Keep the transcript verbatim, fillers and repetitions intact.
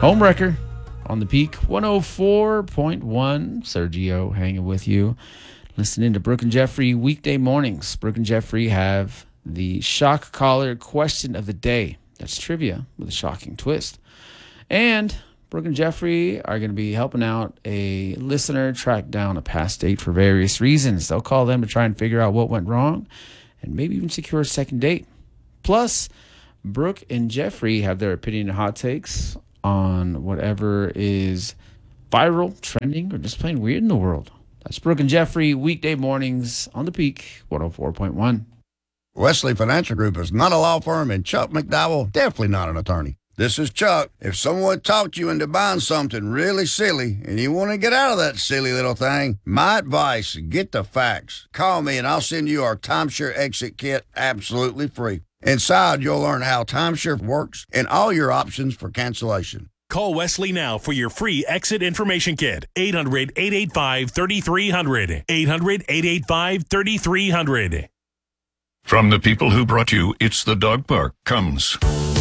Homewrecker on the Peak one oh four point one. Sergio hanging with you. Listening to Brooke and Jeffrey weekday mornings. Brooke and Jeffrey have the shock collar question of the day. That's trivia with a shocking twist. And Brooke and Jeffrey are going to be helping out a listener track down a past date for various reasons. They'll call them to try and figure out what went wrong and maybe even secure a second date. Plus, Brooke and Jeffrey have their opinion and hot takes on whatever is viral, trending, or just plain weird in the world. That's Brooke and Jeffrey, weekday mornings on the Peak, one oh four point one. Wesley Financial Group is not a law firm, and Chuck McDowell, definitely not an attorney. This is Chuck. If someone talked you into buying something really silly and you want to get out of that silly little thing, my advice, get the facts. Call me and I'll send you our timeshare exit kit absolutely free. Inside, you'll learn how timeshare works and all your options for cancellation. Call Wesley now for your free exit information kit. eight hundred, eight eight five, three three zero zero. eight hundred, eight eight five, three three zero zero. From the people who brought you It's the Dog Park comes